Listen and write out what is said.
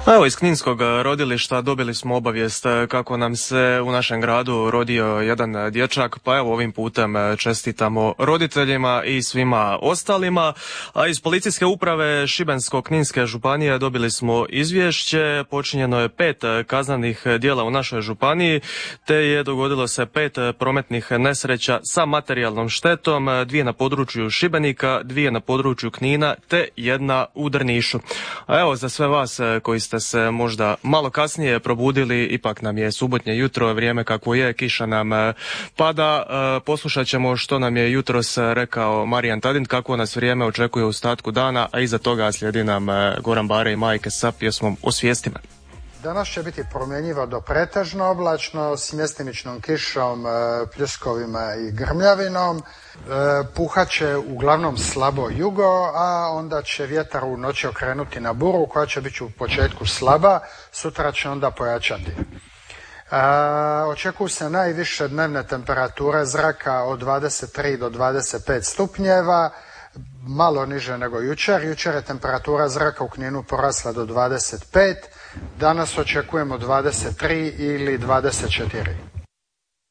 Evo, iz kninskog rodilišta dobili smo obavijest kako nam se u našem gradu rodio jedan dječak, pa evo ovim putem čestitamo roditeljima i svima ostalima. A iz policijske uprave Šibensko-kninske županije dobili smo izvješće. Počinjeno je 5 kaznenih djela u našoj županiji, te je dogodilo se 5 prometnih nesreća sa materijalnom štetom, 2 na području Šibenika, 2 na području Knina, te 1 u Drnišu. A evo, za sve vas koji ste se možda malo kasnije probudili, ipak nam je subotnje jutro, vrijeme kakvo je, kiša nam pada. Poslušat ćemo što nam je jutros rekao Marijan Tadin, kako nas vrijeme očekuje u ostatku dana, a iza toga slijedi nam Goran Bare i Majke sa pjesmom Osvijesti me. Danas će biti promjenjivo do pretežno oblačno s mjestimičnom kišom, pljuskovima i grmljavinom. Puhat će uglavnom slabo jugo, a onda će vjetar u noći okrenuti na buru koja će biti u početku slaba, sutra će onda pojačati. Očekuju se najviše dnevne temperature zraka od 23 do 25 stupnjeva, malo niže nego jučer. Jučer je temperatura zraka u Kninu porasla do 25, danas očekujemo 23 ili 24.